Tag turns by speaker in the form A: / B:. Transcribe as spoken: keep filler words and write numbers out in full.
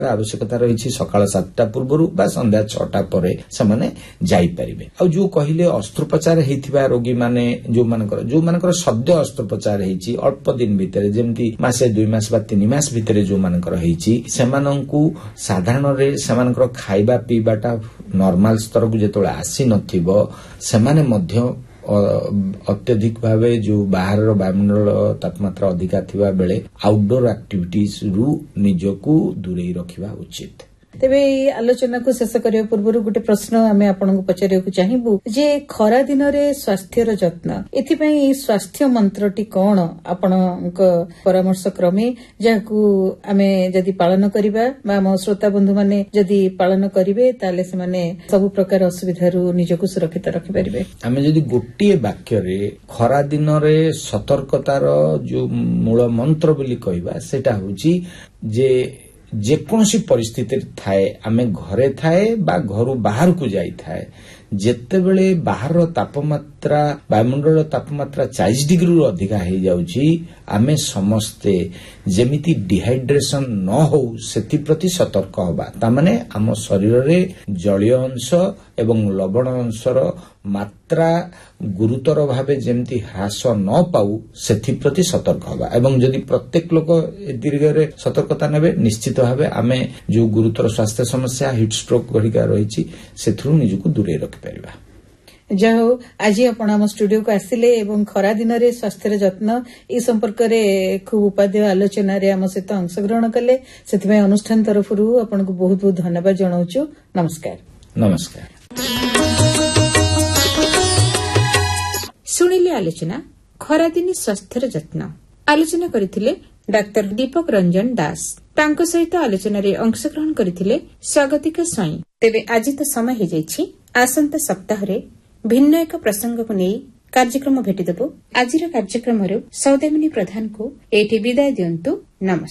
A: आवश्यकता रही सकाळ सातटा पूर्व बा संध्या छटा पर से जाइपारे। आ जो कहले अस्त्रोपचार होता रोगी माने जो मानकर जो मानकर सद्य अस्त्रोपचार होती अल्प दिन भितर जमती मासे दुई मास बा तीन मास भितर जो मानकर होती सेमानंकु साधारण से खाइबा पीबाटा नॉर्मल स्तर को जो आसी नथिबो सेमाने मध्य अत्यधिक भावे जो बाहर वायुमंडल तापमात्रा अधिका थिबा बेले आउटडोर एक्टिविटीज रु निजको दूरे रखिबा उचित।
B: तेबे आलोचना को शेष करने पूर्व गोटे प्रश्न आम आपन पचार चाहबू जे खरा दिन में स्वास्थ्यर जत्न एथि स्वास्थ्य मंत्रटी कौन आपण परामर्श क्रमे जहां आम जदि पालन करबा आम श्रोता बंधु माने जदि पालन करिवे ताले से माने सब प्रकार असुविधा निजको सुरक्षित रखि परिबे।
A: आम जदि गोटे वाक्य रे खरा दिन रे सतर्कतार जो मूल मंत्र बोली कहबा सेटा होची जे जेकोसी परिस्थिति थाए आमे घरे थाए बा घरु बाहर को जाई थाए जेतेबेले बाहर तापमात्रा वायुमंडल तापमात्रा चालीस डिग्री रु अधिका हो जाउची आमे समस्ते जेमिति डिहाइड्रेशन न हो सेति प्रति सतर्क होबा। तामाने आम शरीर रे जलीय अंश एवं लवण अंशर मात्रा गुरुतर भावे जेमती ह्रास न पाऊ सेति प्रति सतर्क होबा एवं जदि प्रत्येक लोक दीर्घ रे सतर्कता नेबे निश्चित भावे आमे जो गुरुतर स्वास्थ्य समस्या हिट स्ट्रोक घरिका रहिछि सेथरु निजको दूरे रखि परिबा।
B: जहो आज आपण आम स्टूडियो को आसिले एवं खरा दिन रे स्वास्थ्य जत्न ए संपर्क रे खूब उपादेय आलोचना रे आम सहित अंशग्रहण कले सेथिमे अनुष्ठान तरफरु आपण को बहुत बहुत धन्यवाद जणाउछु। नमस्कार।
A: नमस्कार।
C: सुनिले आलोचना खरा दिन स्वास्थ्य जत्न आलोचना करथिले डाक्टर दीपक रंजन दास तांको सहित आलोचना रे अंशग्रहण करथिले स्वागतिका स्वाई। तेबे आज तो समय हो जाइछि आसंता सप्ताह रे भिन्न एक प्रसंग को नहीं कार्यक्रम भेटिदेबु। आजिर कार्यक्रम सौदामिनी प्रधान को एठी विदाय दियंतु। नमस्कार।